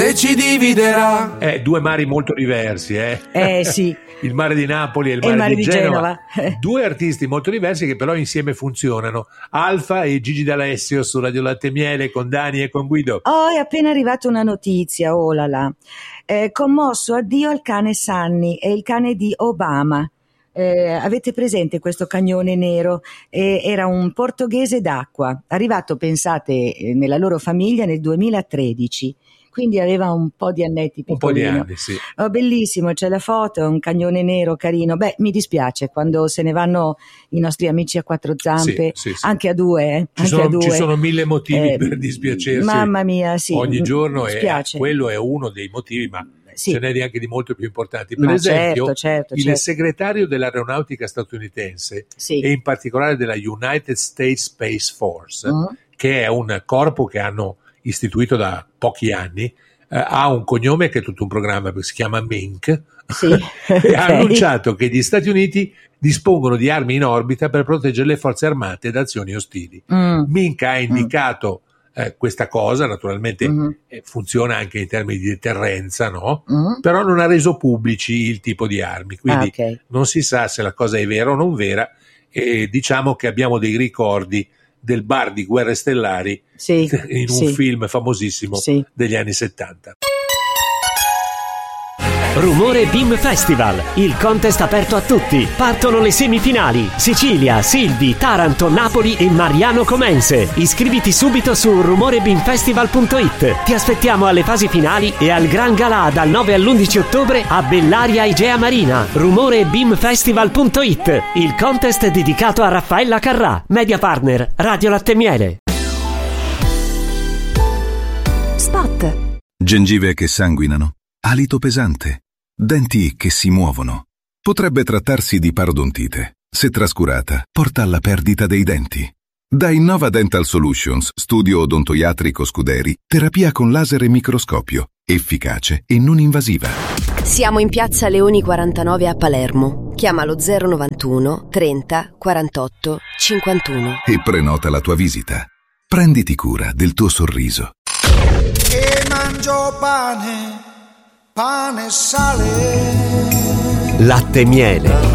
te ci dividerà. Due mari molto diversi, Sì. Il mare di Napoli e il mare di Genova. Due artisti molto diversi che però insieme funzionano. Alfa e Gigi D'Alessio su Radio Latte e Miele con Dani e con Guido. È appena arrivata una notizia, oh là là. Commosso addio al cane Sunny, è il cane di Obama. Avete presente questo cagnone nero? Era un portoghese d'acqua, arrivato, pensate, nella loro famiglia nel 2013. Quindi aveva un po' di annetti piccolino. Un po' di anni, sì. Bellissimo, c'è la foto, è un cagnone nero carino. Mi dispiace quando se ne vanno i nostri amici a quattro zampe, sì. Anche a due. Ci sono mille motivi per dispiacersi. Mamma mia, sì. Ogni giorno quello è uno dei motivi, ma ce n'è anche di molto più importanti. Per esempio, certo. Il segretario dell'aeronautica statunitense e in particolare della United States Space Force, che è un corpo che hanno istituito da pochi anni, ha un cognome che è tutto un programma, si chiama Mink, e ha annunciato che gli Stati Uniti dispongono di armi in orbita per proteggere le forze armate da azioni ostili. Mink ha indicato questa cosa, naturalmente funziona anche in termini di deterrenza, no? Però non ha reso pubblici il tipo di armi, quindi non si sa se la cosa è vera o non vera, e diciamo che abbiamo dei ricordi del bar di Guerre Stellari in un film famosissimo degli anni 70. Rumore Beam Festival, il contest aperto a tutti. Partono le semifinali: Sicilia, Silvi, Taranto, Napoli e Mariano Comense. Iscriviti subito su rumorebeamfestival.it. Ti aspettiamo alle fasi finali e al Gran Galà dal 9 all'11 ottobre a Bellaria Igea Marina. rumorebeamfestival.it, il contest dedicato a Raffaella Carrà, media partner Radio Latte e Miele. Spot. Gengive che sanguinano, alito pesante, denti che si muovono. Potrebbe trattarsi di parodontite. Se trascurata, porta alla perdita dei denti. Da Innova Dental Solutions, studio odontoiatrico Scuderi, terapia con laser e microscopio, efficace e non invasiva. Siamo in piazza Leoni 49 a Palermo. Chiama lo 091 30 48 51 e prenota la tua visita. Prenditi cura del tuo sorriso. E mangio pane e sale. Latte e Miele.